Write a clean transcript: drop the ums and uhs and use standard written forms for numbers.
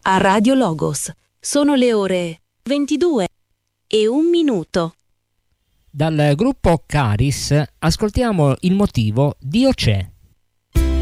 a Radio Logos. Sono le ore 22:01. Dal gruppo Caris ascoltiamo il motivo Dio c'è.